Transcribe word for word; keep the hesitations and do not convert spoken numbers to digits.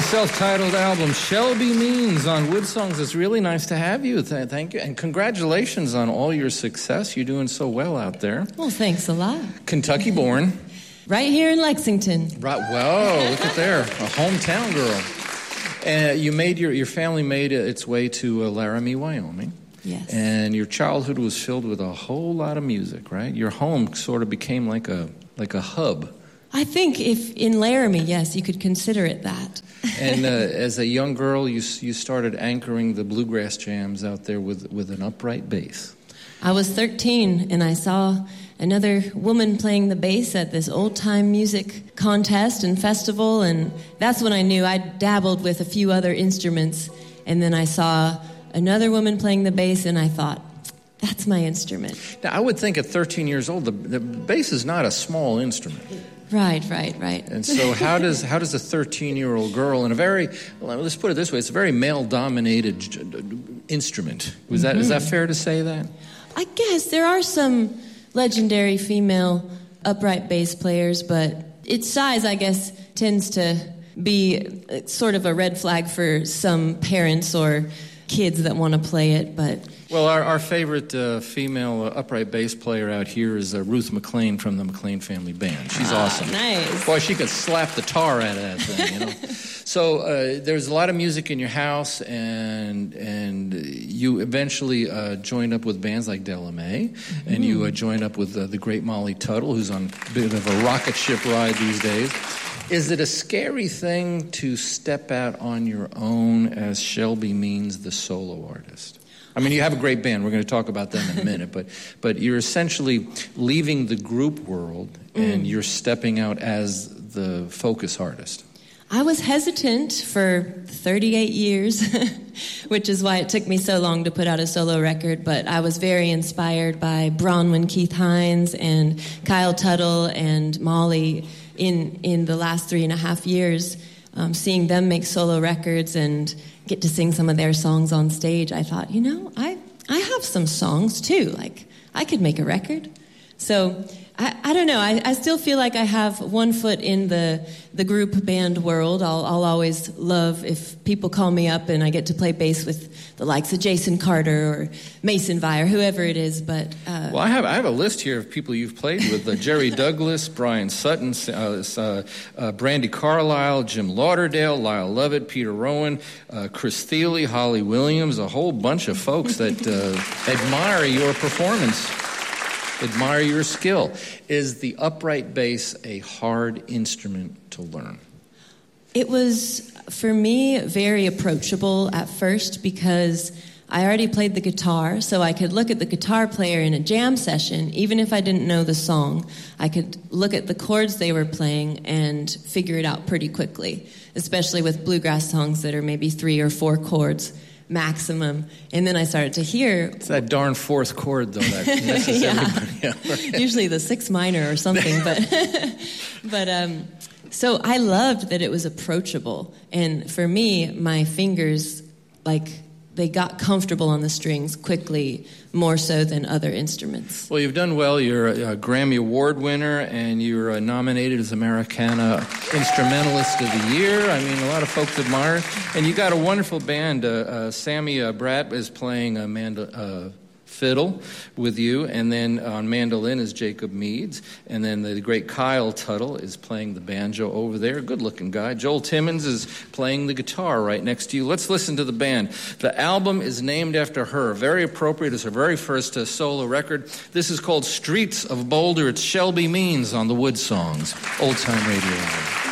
Self-titled album, Shelby Means, on Wood Songs. It's really nice to have you. Th- thank you. And congratulations on all your success. You're doing so well out there. Well, thanks a lot. Kentucky born. Right here in Lexington. Right. Whoa, look at there. A hometown girl. And you made your, your family made its way to uh, Laramie, Wyoming. Yes. And your childhood was filled with a whole lot of music, right? Your home sort of became like a like a hub. I think if in Laramie, yes, you could consider it that. And uh, as a young girl, you you started anchoring the bluegrass jams out there with, with an upright bass. I was thirteen, and I saw another woman playing the bass at this old-time music contest and festival, and that's when I knew. I dabbled with a few other instruments, and then I saw another woman playing the bass, and I thought, that's my instrument. Now, I would think at thirteen years old, the, the bass is not a small instrument. Right, right, right. And so how does how does a thirteen-year-old girl in a very, well, let's put it this way, it's a very male-dominated instrument. Was that, mm-hmm. Is that fair to say that? I guess there are some legendary female upright bass players, but its size, I guess, tends to be sort of a red flag for some parents or kids that want to play it, but... Well, our, our favorite uh, female uh, upright bass player out here is uh, Ruth McLean from the McLean Family Band. She's ah, awesome. Nice. Boy, she could slap the tar out of that thing, you know. So uh, there's a lot of music in your house, and and you eventually uh, joined up with bands like Della Mae, mm-hmm. and you uh, joined up with uh, the great Molly Tuttle, who's on a bit of a rocket ship ride these days. Is it a scary thing to step out on your own as Shelby Means, the solo artist? I mean, you have a great band. We're going to talk about them in a minute. But but you're essentially leaving the group world, and mm. you're stepping out as the focus artist. I was hesitant for thirty-eight years, which is why it took me so long to put out a solo record. But I was very inspired by Bronwyn Keith Hines and Kyle Tuttle and Molly in, in the last three and a half years. Um, seeing them make solo records and get to sing some of their songs on stage, I thought, you know, I, I have some songs too. Like, I could make a record. So, I, I don't know. I, I still feel like I have one foot in the the group band world. I'll, I'll always love if people call me up and I get to play bass with the likes of Jason Carter or Mason Vire, whoever it is. But uh, well, I have I have a list here of people you've played with: uh, Jerry Douglas, Brian Sutton, uh, uh, uh, Brandy Carlisle, Jim Lauderdale, Lyle Lovett, Peter Rowan, uh, Chris Thiele, Holly Williams, a whole bunch of folks that uh, admire your performance. Admire your skill. Is the upright bass a hard instrument to learn? It was, for me, very approachable at first because I already played the guitar, so I could look at the guitar player in a jam session, even if I didn't know the song. I could look at the chords they were playing and figure it out pretty quickly, especially with bluegrass songs that are maybe three or four chords maximum. And then I started to hear... It's that darn fourth chord, though, that messes yeah. everybody up. Right? Usually the sixth minor or something. But, but um, so I loved that it was approachable. And for me, my fingers, like, they got comfortable on the strings quickly, more so than other instruments. Well, you've done well. You're a, a Grammy Award winner, and you're uh, nominated as Americana Instrumentalist of the Year. I mean, a lot of folks admire it. And you got a wonderful band. Uh, uh, Sammy uh, Bratt is playing a manda- uh, fiddle with you, and then on mandolin is Jacob Meads, and then the great Kyle Tuttle is playing the banjo over there. Good-looking guy. Joel Timmons is playing the guitar right next to you. Let's listen to the band. The album is named after her. Very appropriate. It's her very first uh, solo record. This is called Streets of Boulder. It's Shelby Means on the Wood Songs. Old Time Radio Hour.